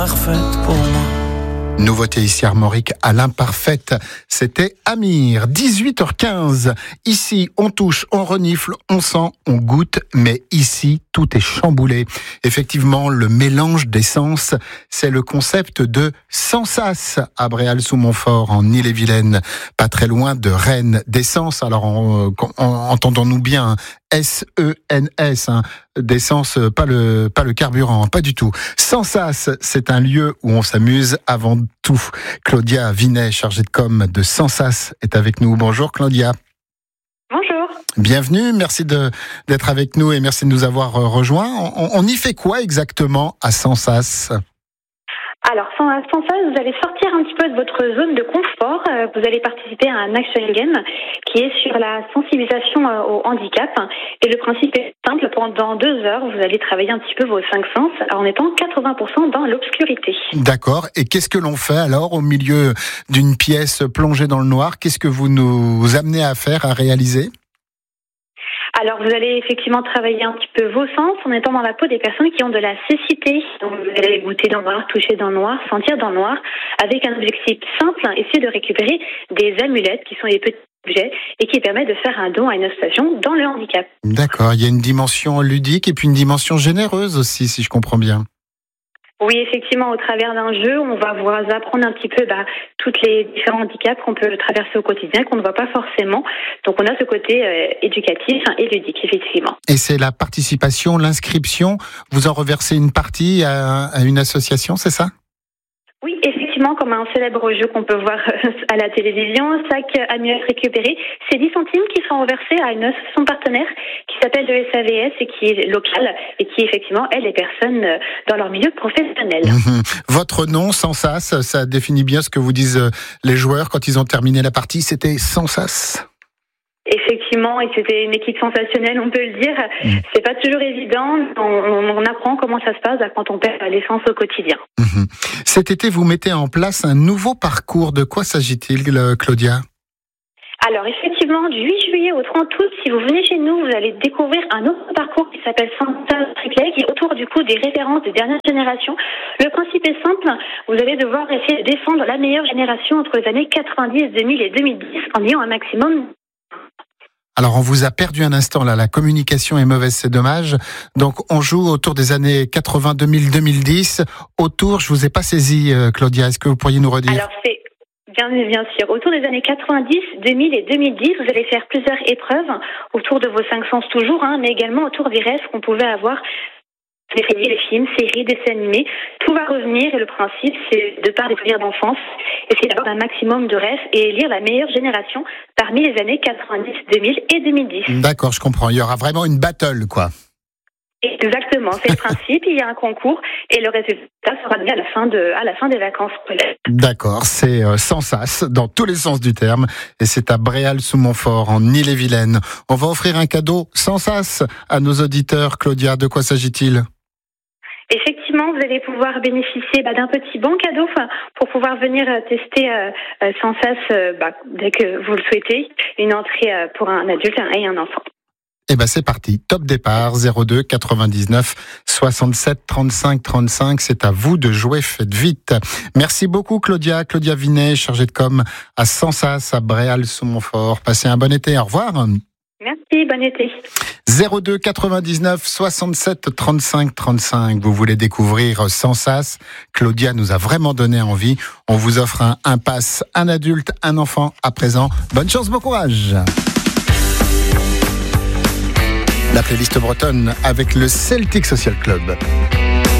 Parfaite pour moi. Nouveauté ici Armorique à l'imparfaite, c'était Amir, 18h15. Ici, on touche, on renifle, on sent, on goûte, mais ici, tout est chamboulé. Effectivement, le mélange d'essence, c'est le concept de Sensas à Bréal-sous-Montfort, en Ille-et-Vilaine, pas très loin de Rennes. D'essence, alors entendons-nous bien, S-E-N-S, d'essence, pas le carburant, pas du tout. Sensas, c'est un lieu où on s'amuse avant tout. Claudia Vinet, chargée de com de Sensas, est avec nous. Bonjour Claudia. Bonjour. Bienvenue, merci d'être avec nous et merci de nous avoir rejoints. On y fait quoi exactement à Sensas ? Alors, sans ça, vous allez sortir un petit peu de votre zone de confort. Vous allez participer à un action game qui est sur la sensibilisation au handicap. Et le principe est simple. Pendant 2 heures, vous allez travailler un petit peu vos 5 sens en étant 80% dans l'obscurité. D'accord. Et qu'est-ce que l'on fait alors au milieu d'une pièce plongée dans le noir ? Qu'est-ce que vous nous amenez à faire, à réaliser ? Alors, vous allez effectivement travailler un petit peu vos sens en étant dans la peau des personnes qui ont de la cécité. Donc, vous allez goûter dans le noir, toucher dans le noir, sentir dans le noir, avec un objectif simple, essayer de récupérer des amulettes qui sont des petits objets et qui permettent de faire un don à une association dans le handicap. D'accord, il y a une dimension ludique et puis une dimension généreuse aussi, si je comprends bien. Oui, effectivement, au travers d'un jeu, on va vous apprendre un petit peu tous les différents handicaps qu'on peut traverser au quotidien, qu'on ne voit pas forcément. Donc, on a ce côté éducatif et ludique, effectivement. Et c'est la participation, l'inscription. Vous en reversez une partie à une association, c'est ça ? Oui, effectivement, comme un célèbre jeu qu'on peut voir à la télévision, chaque amulette récupérée, c'est 10 centimes qui sont reversés à une association partenaire qui s'appelle le SAVS et qui est locale et qui, effectivement, aide les personnes dans leur milieu professionnel. Votre nom, Sensas, ça définit bien ce que vous disent les joueurs quand ils ont terminé la partie, c'était Sensas. Effectivement, et c'était une équipe sensationnelle, on peut le dire. C'est pas toujours évident. On apprend comment ça se passe quand on perd l'essence au quotidien. Cet été, vous mettez en place un nouveau parcours. De quoi s'agit-il, Claudia ? Alors, effectivement, du 8 juillet au 30 août, si vous venez chez nous, vous allez découvrir un autre parcours qui s'appelle Sensas Replay, qui est autour du coup des références des dernières générations. Le principe est simple. Vous allez devoir essayer de défendre la meilleure génération entre les années 90, 2000 et 2010 en ayant un maximum. Alors, on vous a perdu un instant, là. La communication est mauvaise, c'est dommage. Donc, on joue autour des années 80, 2000, 2010. Autour, je vous ai pas saisi, Claudia. Est-ce que vous pourriez nous redire ? Alors, c'est bien sûr. Autour des années 90, 2000 et 2010, vous allez faire plusieurs épreuves autour de vos 5 sens toujours, mais également autour des rêves qu'on pouvait avoir. Les films, séries, dessins animés, tout va revenir et le principe, c'est de par des souvenirs d'enfance, essayer d'avoir un maximum de rêves et lire la meilleure génération parmi les années 90, 2000 et 2010. D'accord, je comprends. Il y aura vraiment une battle, quoi. Exactement, c'est le principe. Il y a un concours et le résultat sera donné à la fin des vacances scolaires. D'accord, c'est Sensas dans tous les sens du terme et c'est à Bréal-sous-Montfort en Ille-et-Vilaine. On va offrir un cadeau Sensas à nos auditeurs. Claudia, de quoi s'agit-il ? Effectivement, vous allez pouvoir bénéficier d'un petit bon cadeau pour pouvoir venir tester Sensas dès que vous le souhaitez. Une entrée pour un adulte et un enfant. Eh ben c'est parti, top départ, 02 99 67 35 35, c'est à vous de jouer, faites vite. Merci beaucoup Claudia Vinet, chargée de com à Sensas, à Bréal-sous-Montfort. Passez un bon été, au revoir. Merci, bon été. 02 99 67 35 35, vous voulez découvrir Sensas ? Claudia nous a vraiment donné envie. On vous offre un pass, un adulte, un enfant à présent. Bonne chance, bon courage. La playlist bretonne avec le Celtic Social Club.